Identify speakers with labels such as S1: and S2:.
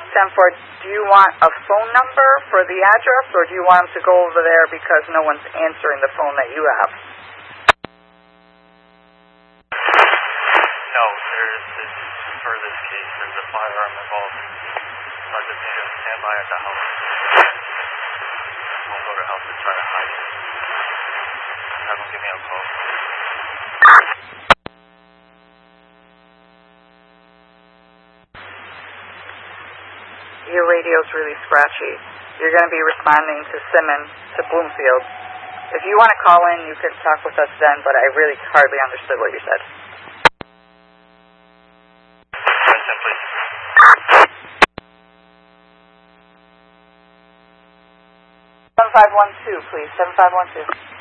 S1: 10-4, do you want a phone number for the address, or do you want them to go over there because no one's answering the phone that you have?
S2: No, for this case, there's a firearm involved. So I just need to stand by at the house. We'll go to the house and try to hide it. Have them give me a call.
S1: Your radio's really scratchy. You're going to be responding to Simmons, to Bloomfield. If you want to call in, you can talk with us then, but I really hardly understood what you said.
S2: Listen, please.
S1: 7512, please. 7512.